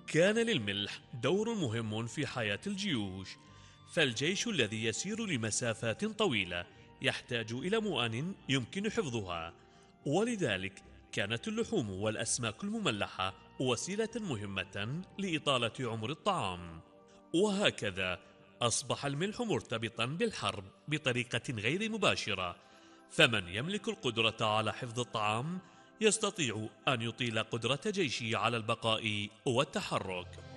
كان للملح دور مهم في حياة الجيوش، فالجيش الذي يسير لمسافات طويلة يحتاج إلى مؤن يمكن حفظها، ولذلك كانت اللحوم والأسماك المملحة وسيلة مهمة لإطالة عمر الطعام. وهكذا أصبح الملح مرتبطا بالحرب بطريقة غير مباشرة، فمن يملك القدرة على حفظ الطعام يستطيع أن يطيل قدرة جيشه على البقاء والتحرك.